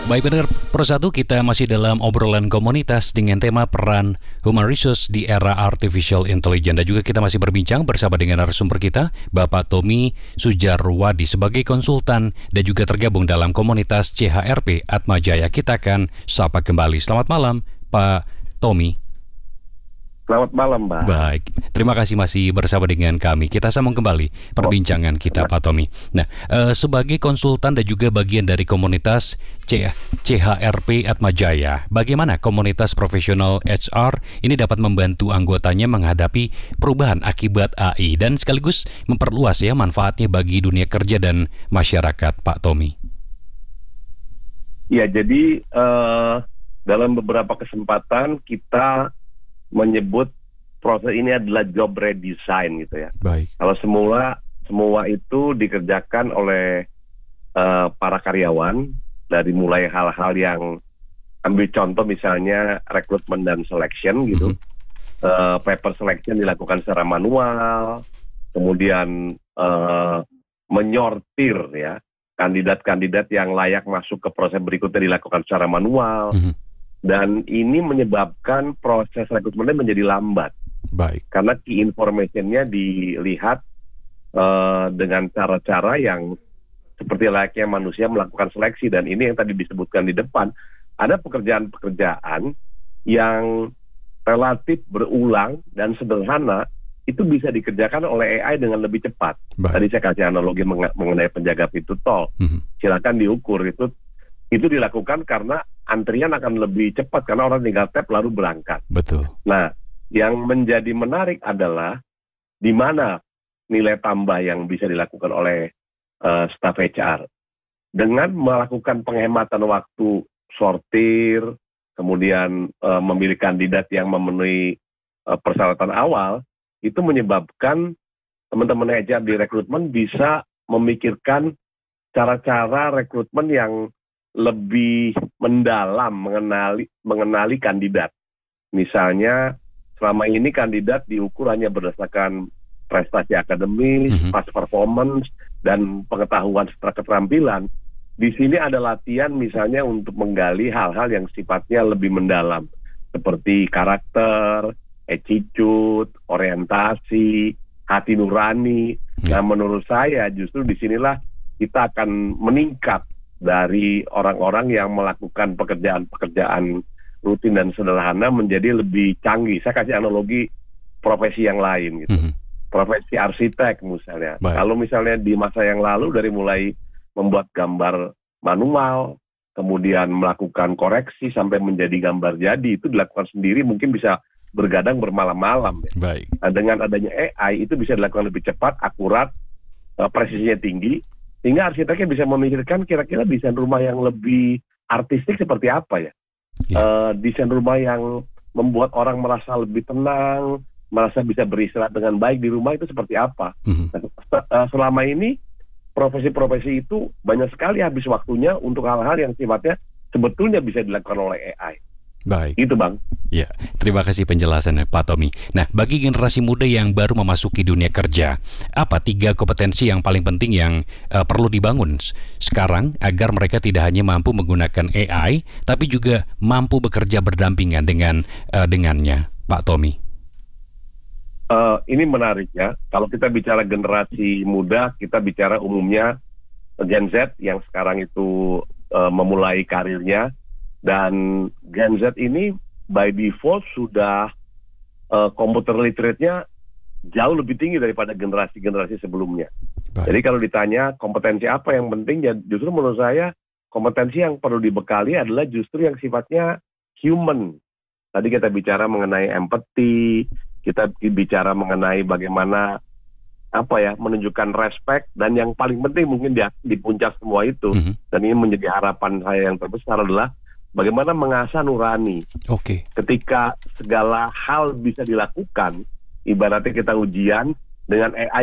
Baik pendengar Persatu, kita masih dalam obrolan komunitas dengan tema peran human resource di era artificial intelligence. Dan juga kita masih berbincang bersama dengan narasumber kita, Bapak Tommy Sujarwadi sebagai konsultan dan juga tergabung dalam komunitas CHRP Atmajaya. Kita akan sapa kembali. Selamat malam Pak Tommy. Selamat malam, Mbak. Baik, terima kasih masih bersama dengan kami. Kita sambung kembali perbincangan kita, Pak Tommy. Nah, sebagai konsultan dan juga bagian dari komunitas CHRP Atmajaya, bagaimana komunitas profesional HR ini dapat membantu anggotanya menghadapi perubahan akibat AI dan sekaligus memperluas ya manfaatnya bagi dunia kerja dan masyarakat, Pak Tommy? Ya, jadi dalam beberapa kesempatan kita menyebut proses ini adalah job redesign gitu ya. Baik. Kalau semua itu dikerjakan oleh para karyawan, dari mulai hal-hal yang ambil contoh misalnya rekrutmen dan selection gitu. Paper selection dilakukan secara manual, kemudian menyortir ya kandidat-kandidat yang layak masuk ke proses berikutnya dilakukan secara manual. Dan ini menyebabkan proses rekrutmennya menjadi lambat. Baik. Karena key information-nya dilihat dengan cara-cara yang seperti layaknya manusia melakukan seleksi. Dan ini yang tadi disebutkan di depan, ada pekerjaan-pekerjaan yang relatif berulang dan sederhana, itu bisa dikerjakan oleh AI dengan lebih cepat. Baik. Tadi saya kasih analogi mengenai penjaga pintu tol. Silakan diukur, itu dilakukan karena antrian akan lebih cepat karena orang tinggal tap lalu berangkat. Betul. Nah, yang menjadi menarik adalah di mana nilai tambah yang bisa dilakukan oleh staf HR dengan melakukan penghematan waktu sortir, kemudian memilih kandidat yang memenuhi persyaratan awal, itu menyebabkan teman-teman HR di rekrutmen bisa memikirkan cara-cara rekrutmen yang lebih mendalam mengenali kandidat. Misalnya selama ini kandidat diukur hanya berdasarkan prestasi akademis, past performance, dan pengetahuan serta keterampilan. Di sini ada latihan misalnya untuk menggali hal-hal yang sifatnya lebih mendalam, seperti karakter, attitude, orientasi, hati nurani. Nah, menurut saya justru disinilah kita akan meningkat dari orang-orang yang melakukan pekerjaan-pekerjaan rutin dan sederhana menjadi lebih canggih. Saya kasih analogi profesi yang lain gitu. Profesi arsitek misalnya. Baik. Kalau misalnya di masa yang lalu dari mulai membuat gambar manual, kemudian melakukan koreksi sampai menjadi gambar jadi, itu dilakukan sendiri mungkin bisa bergadang bermalam-malam. Ya. Baik. Nah, dengan adanya AI itu bisa dilakukan lebih cepat, akurat, presisinya tinggi, sehingga arsiteknya bisa memikirkan kira-kira desain rumah yang lebih artistik seperti apa ya. Desain rumah yang membuat orang merasa lebih tenang, merasa bisa beristirahat dengan baik di rumah itu seperti apa. Selama ini profesi-profesi itu banyak sekali habis waktunya untuk hal-hal yang sifatnya sebetulnya bisa dilakukan oleh AI. Baik. Gitu, Bang. Ya, terima kasih penjelasannya Pak Tommy. Nah, bagi generasi muda yang baru memasuki dunia kerja, apa 3 kompetensi yang paling penting yang perlu dibangun sekarang agar mereka tidak hanya mampu menggunakan AI, tapi juga mampu bekerja berdampingan dengannya, Pak Tommy? Ini menarik ya. Kalau kita bicara generasi muda, kita bicara umumnya Gen Z yang sekarang itu memulai karirnya. Dan Gen Z ini by default sudah computer literate-nya jauh lebih tinggi daripada generasi-generasi sebelumnya. Baik. Jadi kalau ditanya kompetensi apa yang penting, ya justru menurut saya kompetensi yang perlu dibekali adalah justru yang sifatnya human. Tadi kita bicara mengenai empathy, kita bicara mengenai bagaimana menunjukkan respect, dan yang paling penting mungkin di puncak semua itu, dan ini menjadi harapan saya yang terbesar adalah bagaimana mengasah nurani. Ketika segala hal bisa dilakukan, ibaratnya kita ujian dengan AI